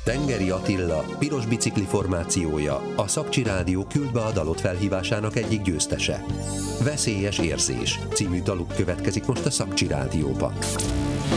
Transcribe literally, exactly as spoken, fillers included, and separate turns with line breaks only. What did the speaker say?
Tengeri Attila, piros bicikli formációja, a Szakcsi Rádió Küld be a dalot felhívásának egyik győztese. Veszélyes érzés című daluk következik most a Szakcsi Rádióban.